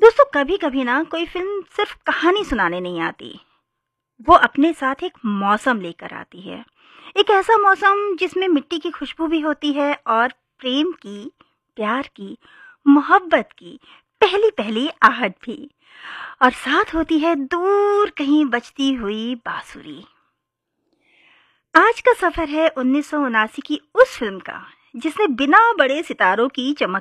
दोस्तों, कभी कभी ना कोई फिल्म सिर्फ कहानी सुनाने नहीं आती, वो अपने साथ एक मौसम लेकर आती है। एक ऐसा मौसम जिसमें मिट्टी की खुशबू भी होती है और प्रेम की, प्यार की, मोहब्बत की पहली पहली आहट भी। और साथ होती है दूर कहीं बजती हुई बांसुरी। आज का सफर है 1979 की उस फिल्म का, जिसने बिना बड़े सितारों की चमक